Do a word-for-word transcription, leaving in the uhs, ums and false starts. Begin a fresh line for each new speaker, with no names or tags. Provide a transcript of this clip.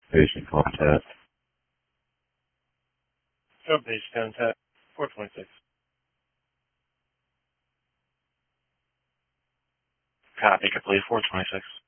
Patient contact.
Oh, base contact, four twenty-six. Copy, complete, four twenty-six.